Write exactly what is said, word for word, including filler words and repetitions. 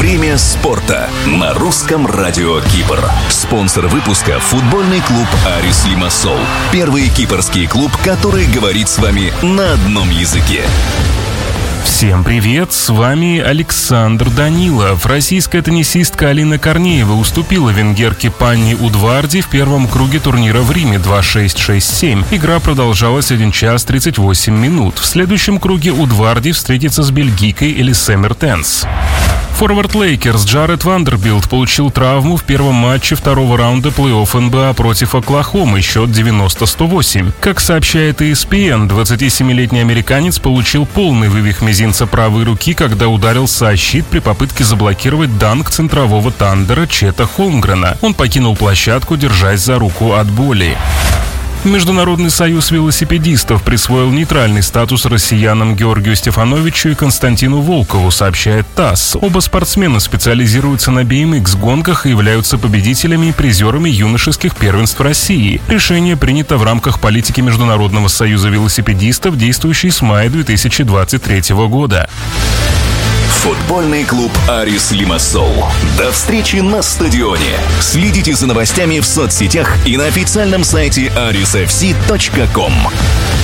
Время спорта на русском радио Кипр. Спонсор выпуска — футбольный клуб Арис Лимассол. Первый кипрский клуб, который говорит с вами на одном языке. Всем привет, с вами Александр Данилов. Российская теннисистка Алина Корнеева уступила венгерке Панни Удварди в первом круге турнира в Риме два шесть шесть семь. Игра продолжалась один час тридцать восемь минут. В следующем круге Удварди встретится с бельгийкой Элисе Мертенс. Форвард Лейкерс Джаред Вандербилт получил травму в первом матче второго раунда плей-офф эн бэ а против Оклахомы, счет девяносто сто восемь. Как сообщает и эс пи эн, двадцатисемилетний американец получил полный вывих мизинца правой руки, когда ударился о щит при попытке заблокировать данк центрового Тандера Чета Холмгрена. Он покинул площадку, держась за руку от боли. Международный союз велосипедистов присвоил нейтральный статус россиянам Георгию Стефановичу и Константину Волкову, сообщает ТАСС. Оба спортсмена специализируются на би эм икс-гонках и являются победителями и призерами юношеских первенств России. Решение принято в рамках политики Международного союза велосипедистов, действующей с мая две тысячи двадцать третьего года. Футбольный клуб Арис Лимассол. До встречи на стадионе. Следите за новостями в соцсетях и на официальном сайте арис эф си точка ком.